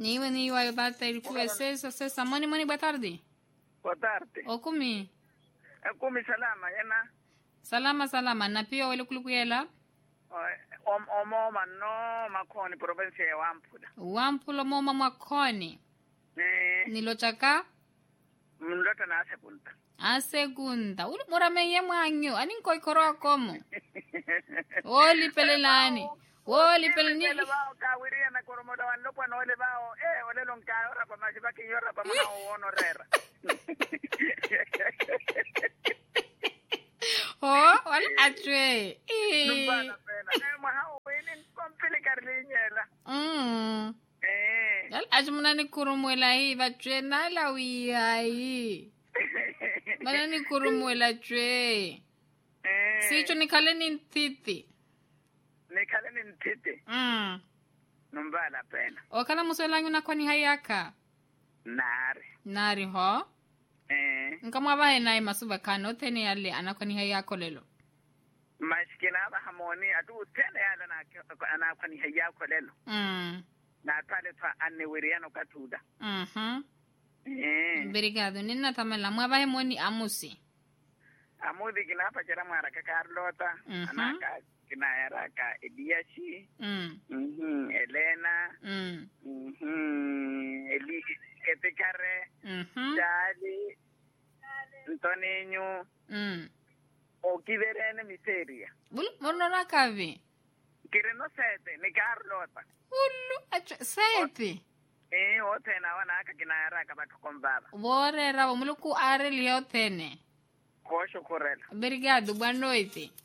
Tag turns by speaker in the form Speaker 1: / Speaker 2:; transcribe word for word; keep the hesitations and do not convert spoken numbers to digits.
Speaker 1: Niwe ni wa bata ilikuwa sesa sesa moni moni boa tarde.
Speaker 2: Boa tarde.
Speaker 1: Okumi.
Speaker 2: Okumi salama yana.
Speaker 1: Salama salama na pia wale kulukuyela.
Speaker 2: Om omo mano makoni province ya Wampulo.
Speaker 1: Wampulo moma makoni.
Speaker 2: Eh.
Speaker 1: Nilochaka?
Speaker 2: Mlota na segunda.
Speaker 1: A segunda. Uli murame ye mwanyo. Ani nkoi koro komo. Oli pelelani. Oli peleni.
Speaker 2: Ole bao kawiria na koromoda wanlopo na ole bao eh ole lonka ora pa majibaki yora pa mana uono rera.
Speaker 1: Oh, wala atwe.
Speaker 2: Numbala pena. Eh mahao wini kompili karlinyela.
Speaker 1: Mm.
Speaker 2: Eh.
Speaker 1: Yal ajmuna ni kurumwela hii batwe na la wia hii. Mana ni kurumwela twe.
Speaker 2: Eh.
Speaker 1: Sicho ni kale ni ntiti.
Speaker 2: Ni kale ni ntiti.
Speaker 1: Mm.
Speaker 2: Numbala pena.
Speaker 1: Okala muswelangu na kwani hayaka.
Speaker 2: Nari.
Speaker 1: Nari ho.
Speaker 2: Eh.
Speaker 1: Nkamwa bahe na masuba kano tene yale anakwani hayako lelo.
Speaker 2: Mashikina ba hamoni atu tene yale na anakwani hayako lelo.
Speaker 1: Mm.
Speaker 2: Na pale pa anne wiriano katuda.
Speaker 1: Mhm.
Speaker 2: Eh.
Speaker 1: Obrigado. Nina tamela mwa bahe moni amusi.
Speaker 2: Amudi kina pa jera mara ka Carlota,
Speaker 1: Mhm.
Speaker 2: anaka kina yara ka Ediachi.
Speaker 1: Mm.
Speaker 2: Mhm. Elena.
Speaker 1: Mm.
Speaker 2: Mhm. Eli Etikare.
Speaker 1: Mhm.
Speaker 2: Dali. Antoninho.
Speaker 1: Mm.
Speaker 2: O kiverene miseria.
Speaker 1: Bulu mono na kavi.
Speaker 2: Kireno sete ni Carlota.
Speaker 1: Ulu acho sete.
Speaker 2: Eh, o tena wana aka kina yara ka bakakombaba.
Speaker 1: Bore rabo muluku are leo tene.
Speaker 2: Kosho korela.
Speaker 1: Obrigado, boa noite.